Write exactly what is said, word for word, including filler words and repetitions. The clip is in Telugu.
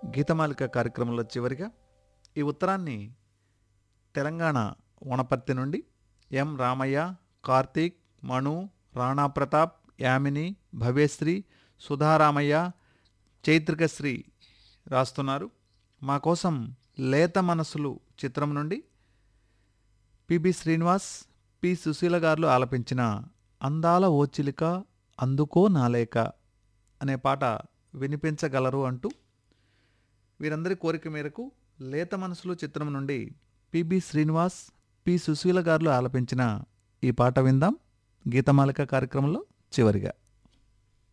గీతమాలిక కార్యక్రమంలో చివరిగా ఈ ఉత్తరాన్ని తెలంగాణ వనపర్తి నుండి ఎం రామయ్య, కార్తీక్, మను, రాణా ప్రతాప్, యామిని, భవ్యశ్రీ, సుధారామయ్య, చైత్రికశ్రీ రాస్తున్నారు. మా కోసం లేత మనసులు చిత్రం నుండి పిబి శ్రీనివాస్, పి సుశీల గారు ఆలపించిన అందాల ఓచిలిక అందుకో నాలేక అనే పాట వినిపించగలరు అంటూ వీరందరి కోరిక మేరకు లేత మనసులు చిత్రం నుండి పిబి శ్రీనివాస్, పి సుశీల గారు ఆలపించిన ఈ పాట విందాం గీతమాలిక కార్యక్రమంలో చివరిగా.